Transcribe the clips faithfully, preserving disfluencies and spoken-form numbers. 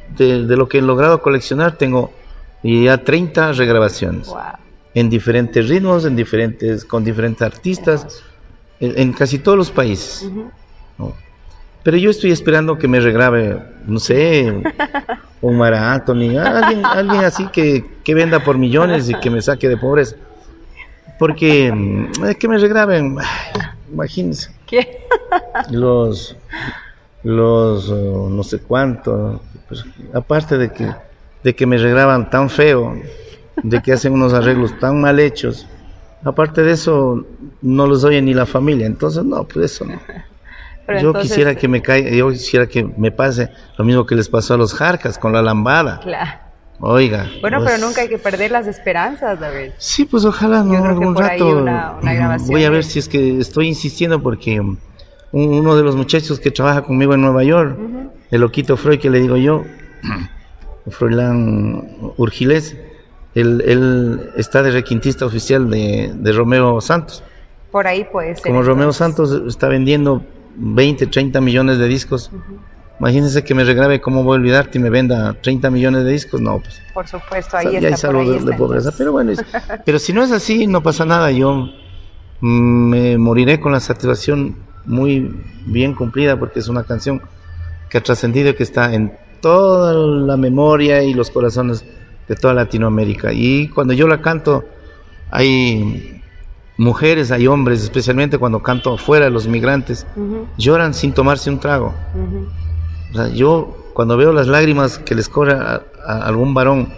de, de lo que he logrado coleccionar, tengo ya treinta regrabaciones. Wow. En diferentes ritmos, en diferentes, con diferentes artistas, en, en casi todos los países. Uh-huh. ¿No? Pero yo estoy esperando que me regrabe, no sé, un Mar Anthony, alguien, alguien así que, que venda por millones y que me saque de pobreza. Porque eh, que me regraben, ay, imagínense. ¿Qué? Los, los, uh, no sé cuánto, pues, aparte de que, de que me regraban tan feo, de que hacen unos arreglos tan mal hechos, aparte de eso, no los oye ni la familia, entonces no, pues eso no. Pero yo entonces, quisiera que me caiga, yo quisiera que me pase lo mismo que les pasó a los Jarcas con la lambada. Claro. Oiga. Bueno, pues, pero nunca hay que perder las esperanzas, David. Sí, pues ojalá no, algún rato. Una, una grabación voy a ver si es que estoy insistiendo porque un, uno de los muchachos que trabaja conmigo en Nueva York, uh-huh. el loquito Freud que le digo yo, Froilán Urgilés, él, él está de requintista oficial de, de Romeo Santos. Por ahí puede ser. Como entonces. Romeo Santos está vendiendo veinte, treinta millones de discos. Uh-huh. Imagínense que me regrabe Cómo voy a olvidarte y me venda treinta millones de discos. No, pues. Por supuesto, ahí o sea, está. Ya hay salvo de, de pobreza. Pero bueno, es, pero si no es así, no pasa nada. Yo me moriré con la satisfacción muy bien cumplida porque es una canción que ha trascendido y que está en toda la memoria y los corazones de toda Latinoamérica. Y cuando yo la canto, hay mujeres, hay hombres, especialmente cuando canto afuera, los migrantes, uh-huh. lloran sin tomarse un trago. Uh-huh. O sea, yo cuando veo las lágrimas que les corre a, a algún varón,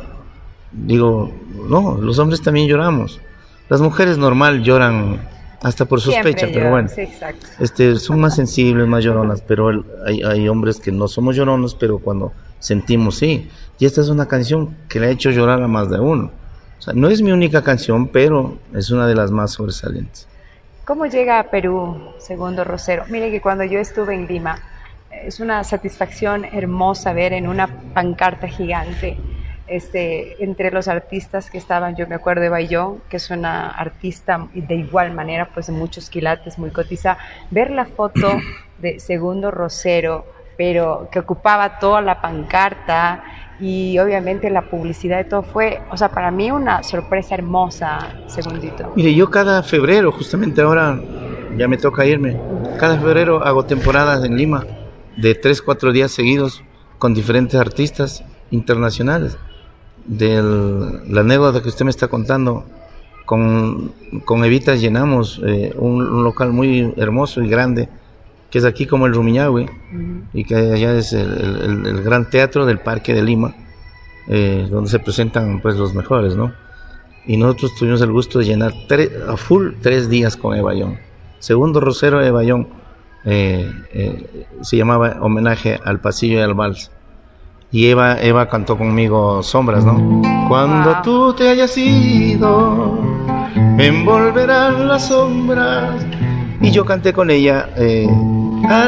digo, no, los hombres también lloramos. Las mujeres normal lloran hasta por sospecha, Siempre pero lloran, bueno, sí, exacto. este, son más sensibles, más lloronas, pero el, hay, hay hombres que no somos llorones, pero cuando sentimos, sí. Y esta es una canción que le ha hecho llorar a más de uno. O sea, no es mi única canción, pero es una de las más sobresalientes. ¿Cómo llega a Perú, Segundo Rosero? Mire que cuando yo estuve en Lima, es una satisfacción hermosa ver en una pancarta gigante, este, entre los artistas que estaban, yo me acuerdo de Bayón, que es una artista de igual manera, pues de muchos quilates, muy cotizada, ver la foto de Segundo Rosero, pero que ocupaba toda la pancarta, y obviamente la publicidad de todo fue, o sea, para mí una sorpresa hermosa, Segundito. Mire, yo cada febrero, justamente ahora ya me toca irme, cada febrero hago temporadas en Lima de tres, cuatro días seguidos con diferentes artistas internacionales. De la anécdota que usted me está contando, con, con Evita llenamos eh, un, un local muy hermoso y grande, que es aquí como el Rumiñahui, uh-huh. y que allá es el, el, el gran teatro del Parque de Lima, eh, donde se presentan pues los mejores, ¿no? Y nosotros tuvimos el gusto de llenar tre- a full tres días con Eva Young. Segundo Rosero de Eva Young, eh, eh, se llamaba Homenaje al Pasillo y al Vals. Y Eva, Eva cantó conmigo Sombras, ¿no? Cuando wow. tú te hayas ido, me envolverán las sombras. Y yo canté con ella eh,